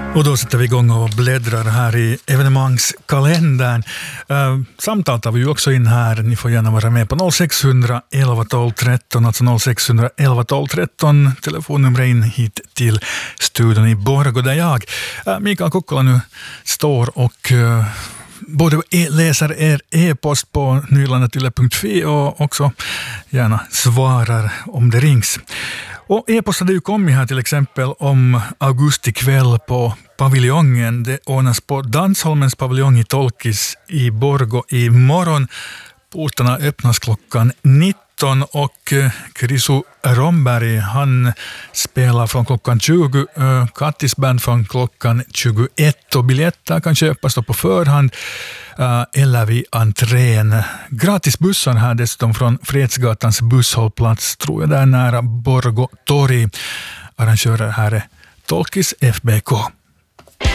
Och då sätter vi igång och bläddrar här i evenemangskalendern. Samtalet vi ju också in här. Ni får gärna vara med på 0600 11 12 13, alltså 0600 11 12 13. Telefonnummer in hit till studion i Borgå där jag, Mikael Kukkola, nu står och både läser er e-post på nylandatyle.fi och också gärna svarar om det rings. Och e-post hade ju kommit här till exempel om augustikväll på paviljongen. Det ordnas på Dansholmens paviljong i Tolkis i Borgå i morgon. Portarna öppnas klockan 19 och Krisu Romberg, han spelar från klockan 20, Kattis band från klockan 21 och biljetter kan köpas då på förhand eller vid entrén. Gratis bussar här dessutom från Fredsgatans busshållplats, tror jag, där nära Borgå torg. Arrangörer här är Tolkis FBK.